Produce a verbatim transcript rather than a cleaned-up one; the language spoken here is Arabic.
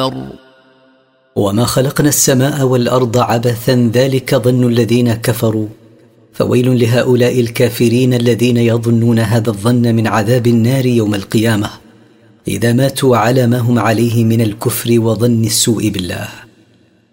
النار. وما خلقنا السماء والأرض عبثا، ذلك ظن الذين كفروا، فويل لهؤلاء الكافرين الذين يظنون هذا الظن من عذاب النار يوم القيامة إذا ماتوا على ما هم عليه من الكفر وظن السوء بالله.